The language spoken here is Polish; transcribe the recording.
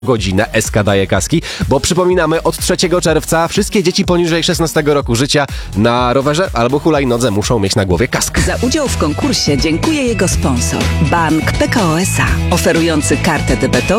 godzinę SK daje kaski, bo przypominamy, od 3 czerwca wszystkie dzieci poniżej 16 roku życia na rowerze albo hulajnodze muszą mieć na głowie kask. Za udział w konkursie dziękuję jego sponsor, Bank PKO SA, oferujący kartę debetową